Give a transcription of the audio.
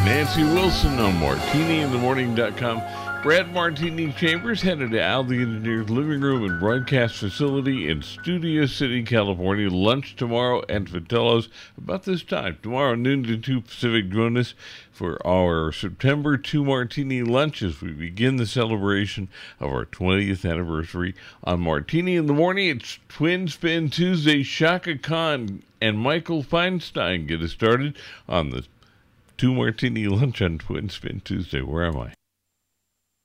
Nancy Wilson on MartiniInTheMorning.com. Brad Martini Chambers headed to Al the Engineer's living room and broadcast facility in Studio City, California. Lunch tomorrow at Vitello's about this time. Tomorrow, noon to 2 Pacific. Join us for our September 2 Martini lunch as we begin the celebration of our 20th anniversary. On Martini in the Morning, it's Twin Spin Tuesday. Shaka Khan and Michael Feinstein get us started on the 2 Martini lunch on Twin Spin Tuesday. Where am I?